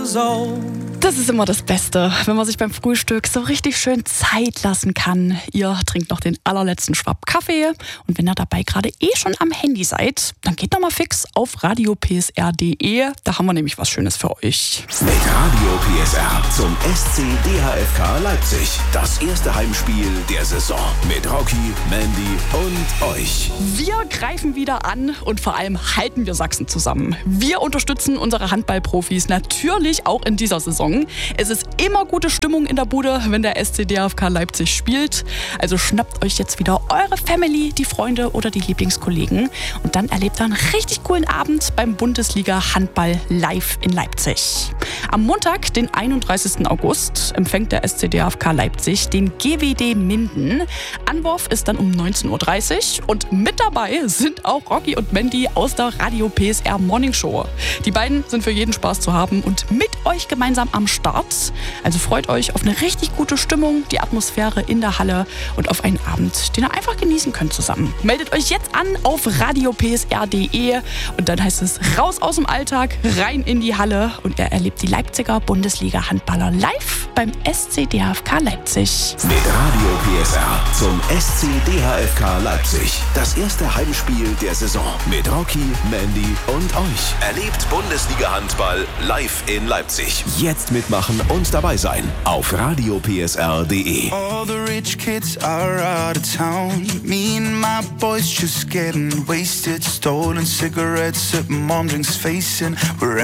years old. Das ist immer das Beste, wenn man sich beim Frühstück so richtig schön Zeit lassen kann. Ihr trinkt noch den allerletzten Schwapp Kaffee und wenn ihr dabei gerade schon am Handy seid, dann geht doch mal fix auf radiopsr.de. Da haben wir nämlich was Schönes für euch. Mit Radio PSR zum SC DHFK Leipzig. Das erste Heimspiel der Saison mit Rocky, Mandy und euch. Wir greifen wieder an und vor allem halten wir Sachsen zusammen. Wir unterstützen unsere Handballprofis natürlich auch in dieser Saison. Es ist immer gute Stimmung in der Bude, wenn der SC DHFK Leipzig spielt. Also schnappt euch jetzt wieder eure Family, die Freunde oder die Lieblingskollegen und dann erlebt ihr einen richtig coolen Abend beim Bundesliga Handball live in Leipzig. Am Montag, den 31. August, empfängt der SC DHFK Leipzig den GWD Minden. Anwurf ist dann um 19.30 Uhr und mit dabei sind auch Rocky und Mandy aus der Radio PSR Morning Show. Die beiden sind für jeden Spaß zu haben und mit euch gemeinsam am Start. Also freut euch auf eine richtig gute Stimmung, die Atmosphäre in der Halle und auf einen Abend, den ihr einfach genießen könnt zusammen. Meldet euch jetzt an auf radiopsr.de und dann heißt es raus aus dem Alltag, rein in die Halle und ihr erlebt die Leipziger Bundesliga-Handballer live beim SC DHFK Leipzig. Mit Radio PSR zum SC DHFK Leipzig. Das erste Heimspiel der Saison mit Rocky, Mandy und euch. Erlebt Bundesliga-Handball live in Leipzig. Jetzt mitmachen und dabei sein auf radiopsr.de. All the rich kids are out of town. Me and my boys just getting wasted. Stolen cigarettes at mom drinks facing. We're